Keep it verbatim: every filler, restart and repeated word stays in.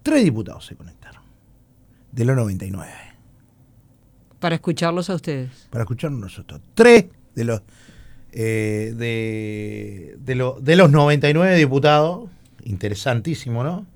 Tres diputados se conectaron, de los noventa y nueve. Para escucharlos a ustedes. Para escucharnos nosotros. Tres de los, eh, de, de, lo, de los noventa y nueve diputados, interesantísimo, ¿no?